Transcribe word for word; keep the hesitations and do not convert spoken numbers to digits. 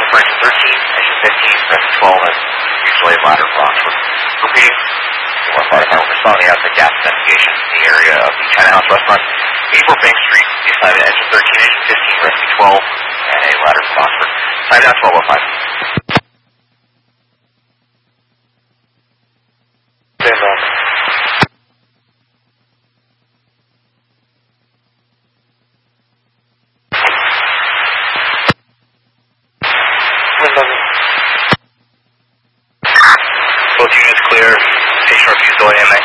for engine thirteen, engine fifteen, rescue twelve, and usually ladder for Oxford. Repeating, Seymour Fire Department responding out to gas investigation in the area of the China House Restaurant, eighty-four Bank Street, decided engine thirteen, engine fifteen, rescue twelve, and a ladder for Oxford. Time down twelve oh five. Stand on. Both units clear. Station refused delay M A.